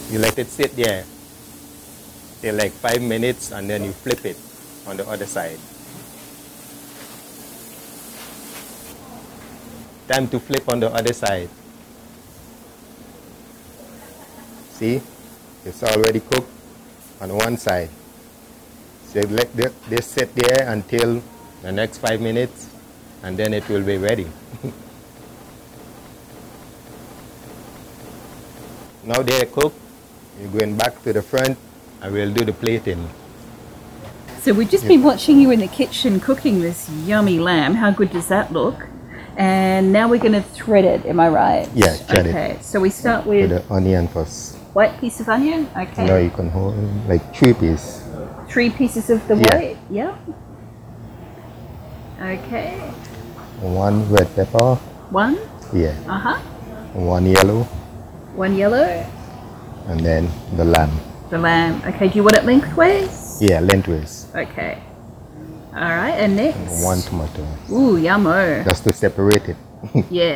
You let it sit there till like 5 minutes, and then you flip it on the other side. Time to flip on the other side. See, it's already cooked on one side. So let this sit there until the next 5 minutes, and then it will be ready. Now they're cooked, you're going back to the front, and we'll do the plating. So we've just been watching you in the kitchen cooking this yummy lamb. How good does that look? And now we're going to thread it, am I right? Yeah, thread it. Okay, so we start With with the onion first. white piece of onion. Okay. Now you can hold like 3 pieces. 3 pieces of the Yeah. white. Yeah. Okay. 1 red pepper. 1. Yeah. 1 yellow. 1 yellow. And then the lamb. The lamb. Okay, do you want it lengthways? Yeah, lengthways. Okay. All right, and next? 1 tomato. Ooh, yummo. Just to separate it. Yeah.